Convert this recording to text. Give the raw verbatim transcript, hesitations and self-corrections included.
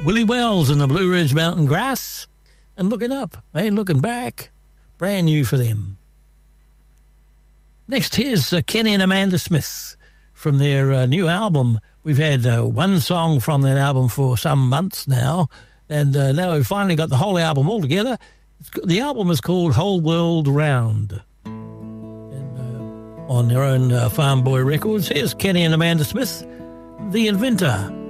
Willie Wells and the Blue Ridge Mountain Grass, and Looking Up, ain't looking back, brand new for them. Next, here's uh, Kenny and Amanda Smith from their uh, new album. We've had uh, one song from that album for some months now, and uh, now we've finally got the whole album all together. It's, the album is called Whole World Round, and, uh, on their own uh, Farm Boy Records. Here's Kenny and Amanda Smith, The Inventor.